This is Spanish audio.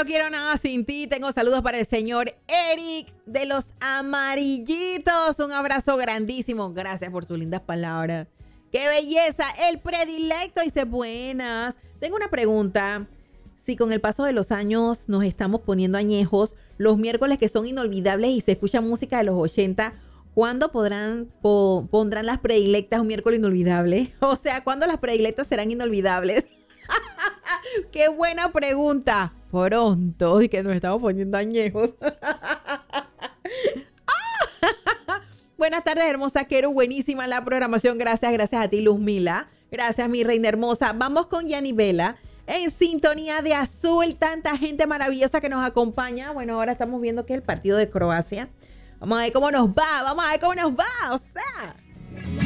No quiero nada sin ti. Tengo saludos para el señor Eric de los Amarillitos. Un abrazo grandísimo. Gracias por sus lindas palabras. ¡Qué belleza! El predilecto dice buenas. Tengo una pregunta. Si con el paso de los años nos estamos poniendo añejos, los miércoles que son inolvidables y se escucha música de los 80, ¿cuándo pondrán las predilectas un miércoles inolvidable? O sea, ¿cuándo las predilectas serán inolvidables? ¡Qué buena pregunta! Pronto, y que nos estamos poniendo añejos. Buenas tardes, hermosa Quero. Buenísima la programación. Gracias a ti, Luzmila. Gracias, mi reina hermosa. Vamos con Yanibela. En sintonía de azul, tanta gente maravillosa que nos acompaña. Bueno, ahora estamos viendo que es el partido de Croacia. Vamos a ver cómo nos va. O sea...